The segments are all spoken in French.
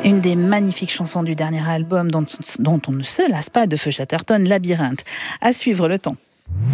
Une des magnifiques chansons du dernier album dont on ne se lasse pas de Feu Chatterton, Labyrinthe. À suivre le temps.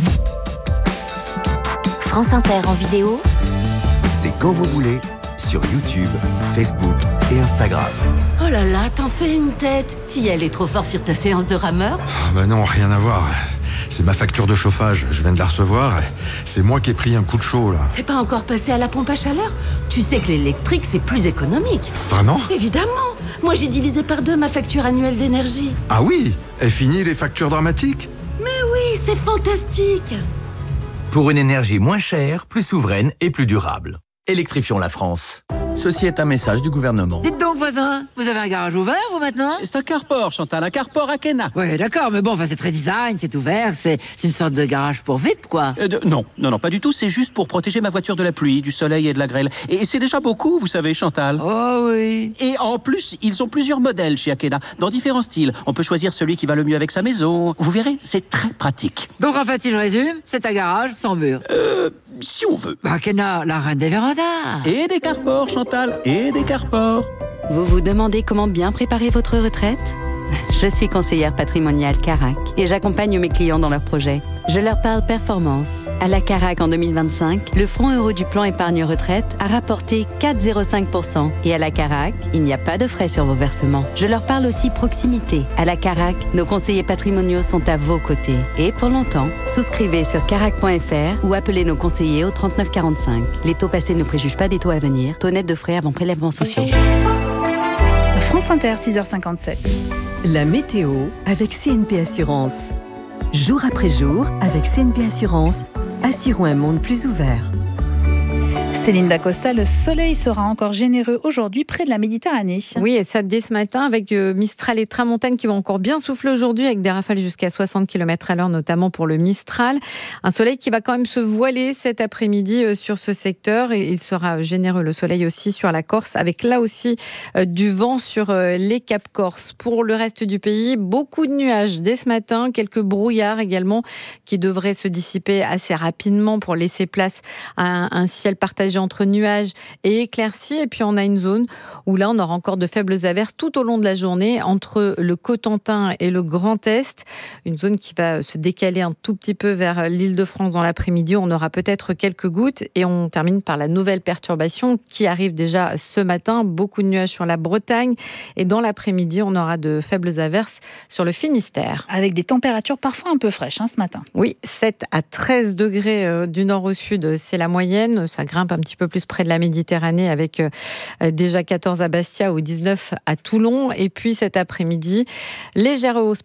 France Inter en vidéo. C'est quand vous voulez, sur YouTube, Facebook et Instagram. Oh là là, t'en fais une tête. Tiel est trop fort sur ta séance de rameur. Bah non, rien à voir. C'est ma facture de chauffage, je viens de la recevoir. C'est moi qui ai pris un coup de chaud, là. T'es pas encore passé à la pompe à chaleur? Tu sais que l'électrique, c'est plus économique. Vraiment? Évidemment. Moi, j'ai divisé par 2 ma facture annuelle d'énergie. Ah oui? Est fini les factures dramatiques? Mais oui, c'est fantastique. Pour une énergie moins chère, plus souveraine et plus durable. Électrifions la France. Ceci est un message du gouvernement. Dites donc, voisin, vous avez un garage ouvert, vous, maintenant? C'est un carport, Chantal, un carport à Kena. Oui, d'accord, mais bon, c'est très design, c'est ouvert, c'est une sorte de garage pour VIP, quoi. Non, pas du tout, c'est juste pour protéger ma voiture de la pluie, du soleil et de la grêle. Et c'est déjà beaucoup, vous savez, Chantal. Oh oui. Et en plus, ils ont plusieurs modèles chez Akena, dans différents styles. On peut choisir celui qui va le mieux avec sa maison. Vous verrez, c'est très pratique. Donc, en fait, si je résume, c'est un garage sans mur. Si on veut. Akena, la reine des vérandas. Et des carports, Chantal, et des carports. Vous vous demandez comment bien préparer votre retraite ? Je suis conseillère patrimoniale Carac et j'accompagne mes clients dans leurs projets. Je leur parle performance. À la Carac en 2025, le fonds euro du plan épargne retraite a rapporté 4,05%. Et à la Carac, il n'y a pas de frais sur vos versements. Je leur parle aussi proximité. À la Carac, nos conseillers patrimoniaux sont à vos côtés. Et pour longtemps, souscrivez sur carac.fr ou appelez nos conseillers au 3945. Les taux passés ne préjugent pas des taux à venir. Taux net de frais avant prélèvements sociaux. France Inter, 6h57. La météo avec CNP Assurance. Jour après jour, avec CNP Assurance, assurons un monde plus ouvert. Céline Dacosta, le soleil sera encore généreux aujourd'hui près de la Méditerranée. Oui, et ça dès ce matin avec Mistral et Tramontane qui vont encore bien souffler aujourd'hui avec des rafales jusqu'à 60 km/h, notamment pour le Mistral. Un soleil qui va quand même se voiler cet après-midi sur ce secteur et il sera généreux le soleil aussi sur la Corse avec là aussi du vent sur les Cap Corse. Pour le reste du pays, beaucoup de nuages dès ce matin, quelques brouillards également qui devraient se dissiper assez rapidement pour laisser place à un ciel partagé entre nuages et éclaircies. Et puis on a une zone où là on aura encore de faibles averses tout au long de la journée entre le Cotentin et le Grand Est. Une zone qui va se décaler un tout petit peu vers l'Île-de-France dans l'après-midi. On aura peut-être quelques gouttes et on termine par la nouvelle perturbation qui arrive déjà ce matin. Beaucoup de nuages sur la Bretagne et dans l'après-midi on aura de faibles averses sur le Finistère. Avec des températures parfois un peu fraîches ce matin. Oui, 7 à 13 degrés du nord au sud, c'est la moyenne. Ça grimpe un petit peu plus près de la Méditerranée avec déjà 14 à Bastia ou 19 à Toulon. Et puis cet après-midi, légère hausse